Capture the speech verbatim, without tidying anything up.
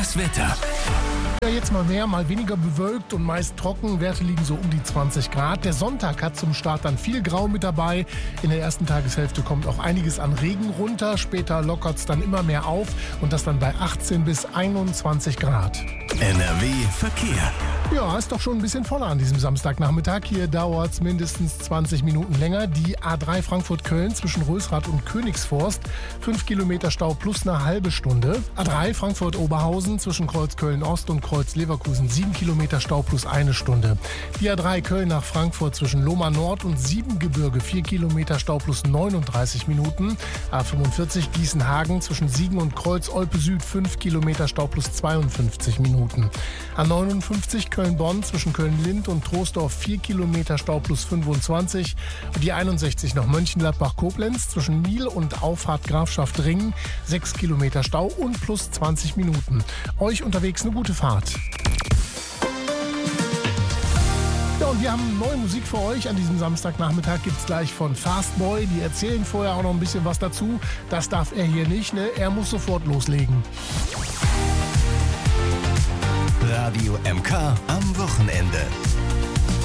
Das Wetter. Ja, jetzt mal mehr, mal weniger bewölkt und meist trocken. Werte liegen so um die zwanzig Grad. Der Sonntag hat zum Start dann viel Grau mit dabei. In der ersten Tageshälfte kommt auch einiges an Regen runter. Später lockert es dann immer mehr auf und das dann bei achtzehn bis einundzwanzig Grad. N R W Verkehr. Ja, ist doch schon ein bisschen voller an diesem Samstagnachmittag. Hier dauert es mindestens zwanzig Minuten länger. Die A drei Frankfurt-Köln zwischen Rösrath und Königsforst. fünf Kilometer Stau plus eine halbe Stunde. A drei Frankfurt-Oberhausen zwischen Kreuz Köln-Ost und Kreuz Leverkusen. sieben Kilometer Stau plus eine Stunde. Die A drei Köln nach Frankfurt zwischen Lohmar Nord und Siebengebirge. vier Kilometer Stau plus neununddreißig Minuten. A fünfundvierzig Gießen-Hagen zwischen Siegen und Kreuz Olpe Süd. fünf Kilometer Stau plus zweiundfünfzig Minuten. A neunundfünfzig Köln-Bonn zwischen Köln-Lind und Troisdorf vier Kilometer Stau plus fünfundzwanzig. Die einundsechzig nach Mönchengladbach-Koblenz zwischen Miel und Auffahrt Grafschaft Ringen sechs Kilometer Stau und plus zwanzig Minuten. Euch unterwegs eine gute Fahrt. Ja, und wir haben neue Musik für euch. An diesem Samstagnachmittag gibt es gleich von Fastboy. Die erzählen vorher auch noch ein bisschen was dazu. Das darf er hier nicht, ne? Er muss sofort loslegen. Radio M K am Wochenende.